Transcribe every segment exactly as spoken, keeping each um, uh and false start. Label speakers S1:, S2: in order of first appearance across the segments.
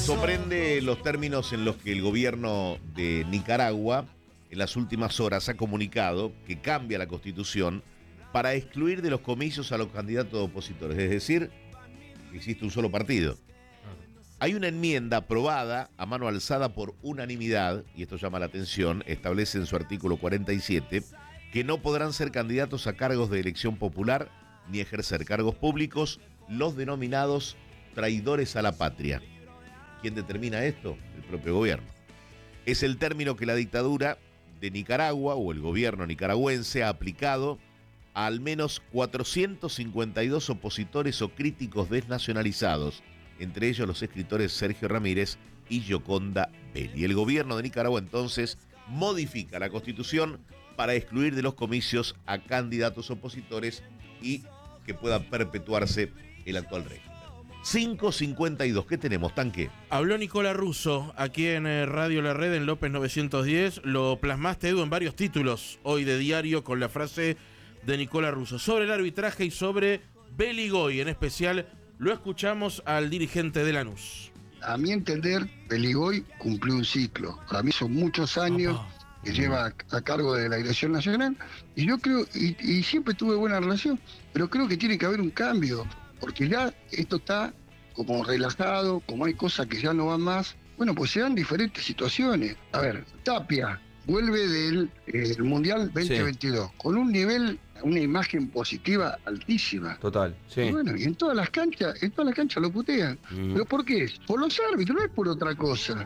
S1: Sorprende los términos en los que el gobierno de Nicaragua en las últimas horas ha comunicado que cambia la constitución para excluir de los comicios a los candidatos opositores, es decir, que existe un solo partido. Hay una enmienda aprobada a mano alzada por unanimidad, y esto llama la atención, establece en su artículo cuarenta y siete que no podrán ser candidatos a cargos de elección popular ni ejercer cargos públicos los denominados traidores a la patria. ¿Quién determina esto? El propio gobierno. Es el término que la dictadura de Nicaragua o el gobierno nicaragüense ha aplicado a al menos cuatrocientos cincuenta y dos opositores o críticos desnacionalizados, entre ellos los escritores Sergio Ramírez y Gioconda Belli. El gobierno de Nicaragua entonces modifica la constitución para excluir de los comicios a candidatos opositores y que pueda perpetuarse el actual régimen. cinco cincuenta y dos, ¿qué tenemos, Tanque?
S2: Habló Nicolás Russo aquí en eh, Radio La Red en López novecientos diez. Lo plasmaste, Edu, en varios títulos hoy de diario con la frase de Nicolás Russo sobre el arbitraje y sobre Beligoy en especial. Lo escuchamos al dirigente de Lanús.
S3: A mi entender, Beligoy cumplió un ciclo. Para mí son muchos años Opa. que lleva a, a cargo de la dirección nacional y yo creo, y, y siempre tuve buena relación, pero creo que tiene que haber un cambio, porque ya esto está como relajado, como hay cosas que ya no van más. Bueno, pues se dan diferentes situaciones. A ver, Tapia vuelve del eh, Mundial veinte veintidós sí. con un nivel, una imagen positiva altísima.
S4: Total, sí.
S3: Y bueno, y en todas las canchas, en todas las canchas lo putean. Mm. ¿Pero por qué? Por los árbitros, no es por otra cosa.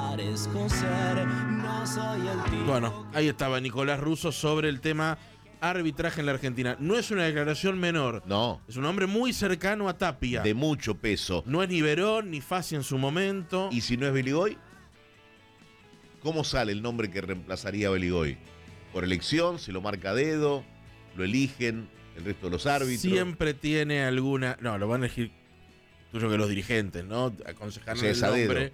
S2: Bueno, ahí estaba Nicolás Russo sobre el tema arbitraje en la Argentina. No es una declaración menor.
S1: No.
S2: Es un hombre muy cercano a Tapia.
S1: De mucho peso.
S2: No es ni Verón, ni Fassi en su momento.
S1: ¿Y si no es Beligoy? ¿Cómo sale el nombre que reemplazaría a Beligoy? ¿Por elección? ¿Se lo marca a dedo? ¿Lo eligen el resto de los árbitros?
S2: Siempre tiene alguna... No, lo van a elegir tuyo que los dirigentes, ¿no? Aconsejarle el nombre.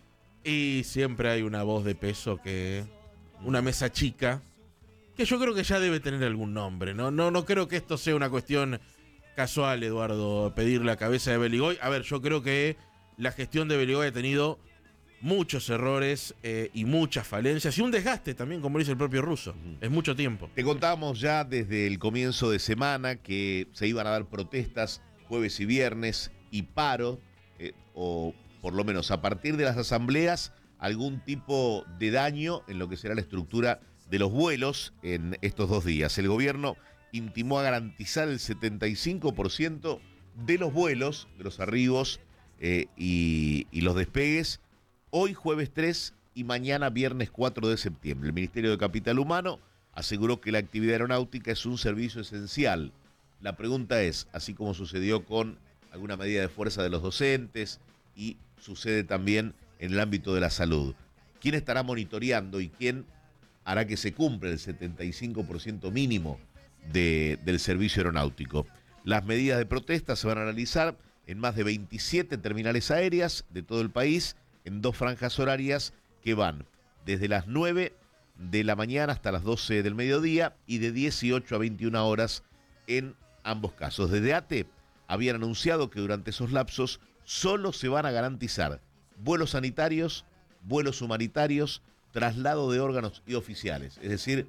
S2: Y siempre hay una voz de peso que... Una mesa chica... que yo creo que ya debe tener algún nombre, ¿no? No, no creo que esto sea una cuestión casual, Eduardo, pedir la cabeza de Beligoy. A ver, yo creo que la gestión de Beligoy ha tenido muchos errores eh, y muchas falencias y un desgaste también, como dice el propio Russo. Uh-huh. Es mucho tiempo.
S1: Te contábamos ya desde el comienzo de semana que se iban a dar protestas jueves y viernes y paro, eh, o por lo menos a partir de las asambleas, algún tipo de daño en lo que será la estructura de los vuelos en estos dos días. El gobierno intimó a garantizar el setenta y cinco por ciento de los vuelos, de los arribos eh, y, y los despegues, hoy jueves tres y mañana viernes cuatro de septiembre. El Ministerio de Capital Humano aseguró que la actividad aeronáutica es un servicio esencial. La pregunta es, así como sucedió con alguna medida de fuerza de los docentes y sucede también en el ámbito de la salud, ¿quién estará monitoreando y quién hará que se cumpla el setenta y cinco por ciento mínimo de, del servicio aeronáutico? Las medidas de protesta se van a analizar en más de veintisiete terminales aéreas de todo el país, en dos franjas horarias que van desde las nueve de la mañana hasta las doce del mediodía y de dieciocho a veintiuna horas en ambos casos. Desde A T E habían anunciado que durante esos lapsos solo se van a garantizar vuelos sanitarios, vuelos humanitarios, traslado de órganos y oficiales, es decir,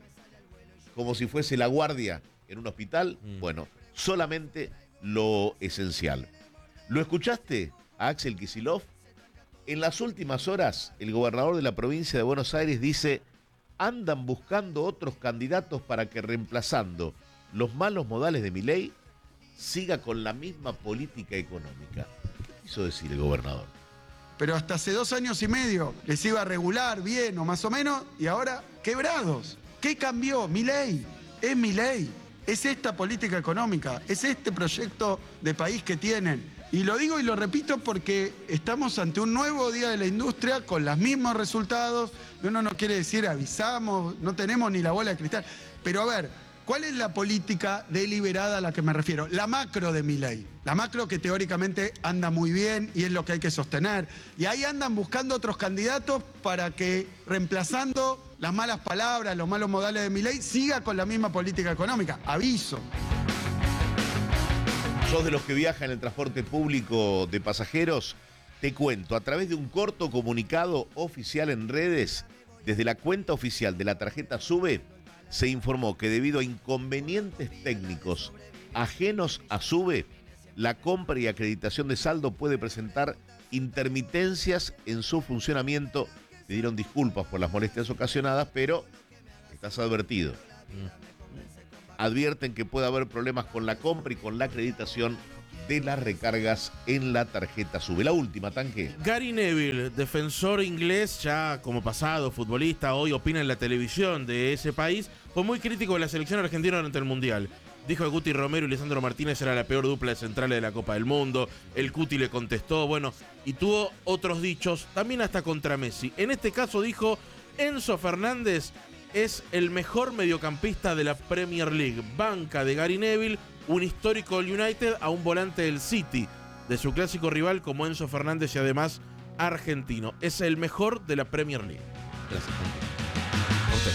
S1: como si fuese la guardia en un hospital, mm. bueno, solamente lo esencial. ¿Lo escuchaste a Axel Kicillof? En las últimas horas, el gobernador de la provincia de Buenos Aires dice, andan buscando otros candidatos para que reemplazando los malos modales de Milei, siga con la misma política económica. ¿Qué quiso decir el gobernador?
S5: Pero hasta hace dos años y medio les iba a regular bien o más o menos, y ahora quebrados. ¿Qué cambió? Milei. Es Milei. Es esta política económica. Es este proyecto de país que tienen. Y lo digo y lo repito porque estamos ante un nuevo día de la industria con los mismos resultados. Uno no quiere decir avisamos, no tenemos ni la bola de cristal. Pero a ver, ¿cuál es la política deliberada a la que me refiero? La macro de Milei. La macro que teóricamente anda muy bien y es lo que hay que sostener. Y ahí andan buscando otros candidatos para que, reemplazando las malas palabras, los malos modales de Milei, siga con la misma política económica. Aviso.
S1: ¿Sos de los que viajan en el transporte público de pasajeros? Te cuento, a través de un corto comunicado oficial en redes, desde la cuenta oficial de la tarjeta SUBE, se informó que debido a inconvenientes técnicos ajenos a SUBE, la compra y acreditación de saldo puede presentar intermitencias en su funcionamiento. Pidieron disculpas por las molestias ocasionadas, pero estás advertido. Advierten que puede haber problemas con la compra y con la acreditación de las recargas en la tarjeta SUBE. La última, Tanque.
S2: Gary Neville, defensor inglés, ya como pasado futbolista, hoy opina en la televisión de ese país, fue muy crítico de la selección argentina durante el Mundial. Dijo que Guti Romero y Lisandro Martínez era la peor dupla de centrales de la Copa del Mundo. El Cuti le contestó, bueno, y tuvo otros dichos, también hasta contra Messi. En este caso dijo, Enzo Fernández es el mejor mediocampista de la Premier League. Banca de Gary Neville, un histórico del United, a un volante del City, de su clásico rival como Enzo Fernández y además argentino. Es el mejor de la Premier League. Gracias. A usted.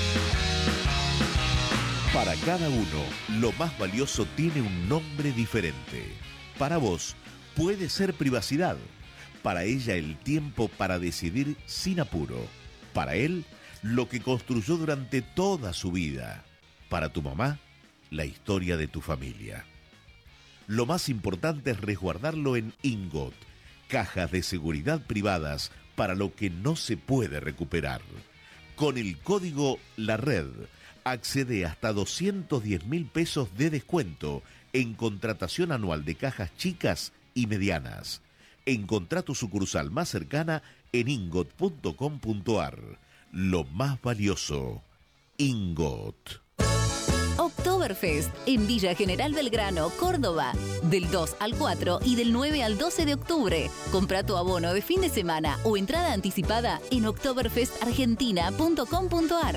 S1: Para cada uno, lo más valioso tiene un nombre diferente. Para vos, puede ser privacidad. Para ella, el tiempo para decidir sin apuro. Para él, lo que construyó durante toda su vida. Para tu mamá, la historia de tu familia. Lo más importante es resguardarlo en Ingot, cajas de seguridad privadas para lo que no se puede recuperar. Con el código La Red, accede hasta doscientos diez mil pesos de descuento en contratación anual de cajas chicas y medianas. Encontrá tu sucursal más cercana en ingot punto com punto ar. Lo más valioso, Ingot.
S4: Oktoberfest en Villa General Belgrano, Córdoba. Del dos al cuatro y del nueve al doce de octubre. Compra tu abono de fin de semana o entrada anticipada en oktoberfest argentina punto com punto ar.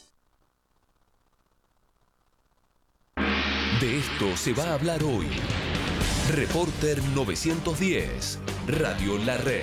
S6: De esto se va a hablar hoy. Reporter novecientos diez, Radio La Red.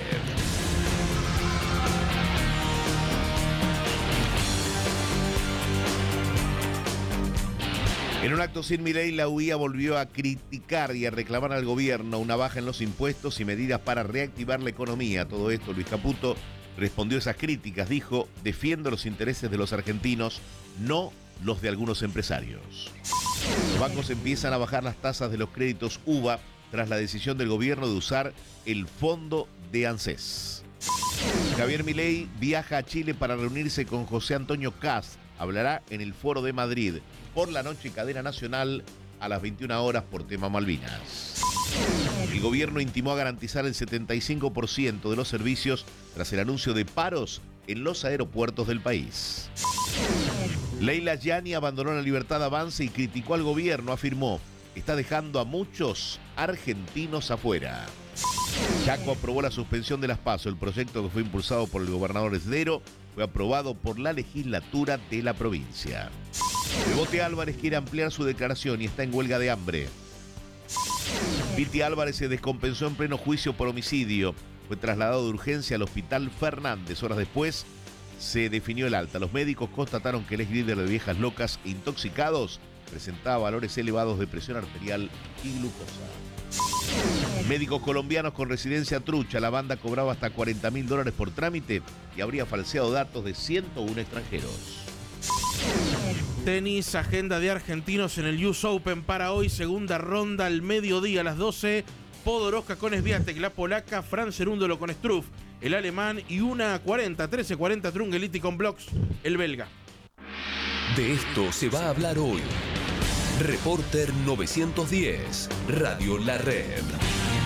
S1: En un acto sin Milei, la U I A volvió a criticar y a reclamar al gobierno una baja en los impuestos y medidas para reactivar la economía. Todo esto, Luis Caputo respondió a esas críticas. Dijo, defiendo los intereses de los argentinos, no los de algunos empresarios. Los bancos empiezan a bajar las tasas de los créditos U V A tras la decisión del gobierno de usar el fondo de ANSES. Javier Milei viaja a Chile para reunirse con José Antonio Kast. Hablará en el Foro de Madrid. Por la noche, cadena nacional a las veintiuna horas por tema Malvinas. El gobierno intimó a garantizar el setenta y cinco por ciento de los servicios tras el anuncio de paros en los aeropuertos del país. Leila Yani abandonó la Libertad Avanza y criticó al gobierno. Afirmó, está dejando a muchos argentinos afuera. Chaco aprobó la suspensión de las PASO. El proyecto, que fue impulsado por el gobernador Esdero, fue aprobado por la legislatura de la provincia. Bebote Álvarez quiere ampliar su declaración y está en huelga de hambre. Piti Álvarez se descompensó en pleno juicio por homicidio. Fue trasladado de urgencia al hospital Fernández. Horas después se definió el alta. Los médicos constataron que el ex líder de Viejas Locas e Intoxicados presentaba valores elevados de presión arterial y glucosa. Médicos colombianos con residencia trucha. La banda cobraba hasta cuarenta mil dólares por trámite y habría falseado datos de ciento uno extranjeros.
S2: Tenis, agenda de argentinos en el U S Open para hoy, segunda ronda al mediodía a las doce. Podoroska con Swiatek, la polaca, Fran Cerúndolo con Struff, el alemán, y una cuarenta, trece cuarenta Trungeliti con Blocks, el belga.
S6: De esto se va a hablar hoy. Reporter novecientos diez, Radio La Red.